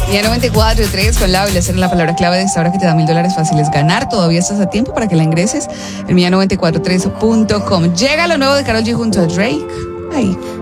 Mía 94.3 con Lau y hacer la palabra clave de esta hora que te da $1,000 fáciles ganar. Todavía estás a tiempo para que la ingreses en mía943.com. Llega lo nuevo de Karol G junto a Drake. Ay.